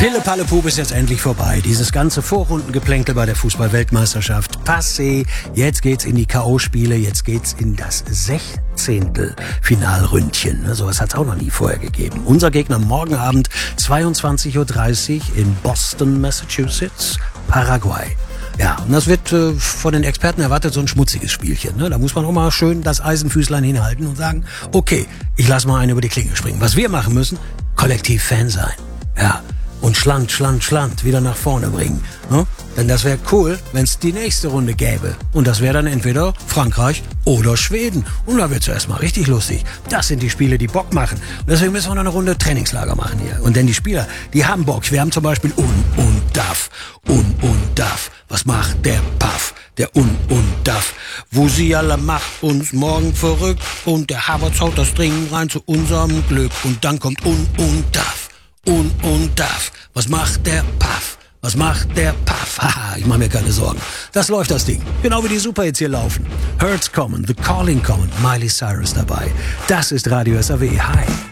Pille-Palle-Pub ist jetzt endlich vorbei. Dieses ganze Vorrundengeplänkel bei der Fußball-Weltmeisterschaft passé. Jetzt geht's in die K.O.-Spiele, jetzt geht's in das 16. Finalründchen. Sowas hat's auch noch nie vorher gegeben. Unser Gegner morgen Abend 22:30 Uhr in Boston, Massachusetts, Paraguay. Ja, und das wird von den Experten erwartet so ein schmutziges Spielchen. Ne? Da muss man auch mal schön das Eisenfüßlein hinhalten und sagen, okay, ich lass mal einen über die Klinge springen. Was wir machen müssen, kollektiv Fan sein. Ja, und Schland wieder nach vorne bringen. Ne? Denn das wäre cool, wenn es die nächste Runde gäbe. Und das wäre dann entweder Frankreich oder Schweden. Und da wird's erstmal richtig lustig. Das sind die Spiele, die Bock machen. Und deswegen müssen wir noch eine Runde Trainingslager machen hier. Und denn die Spieler, die haben Bock. Wir haben zum Beispiel und Duff. Was macht der Puff? Der und Duff. Musiala macht uns morgen verrückt. Und der Havertz haut das Ding rein zu unserem Glück. Und dann kommt und Duff. Und Duff. Was macht der Puff? Was macht der Puff? Haha, ich mache mir keine Sorgen. Das läuft, das Ding. Genau wie die Superhits hier laufen. Hurts kommen, The Calling kommen, Miley Cyrus dabei. Das ist Radio SAW. Hi.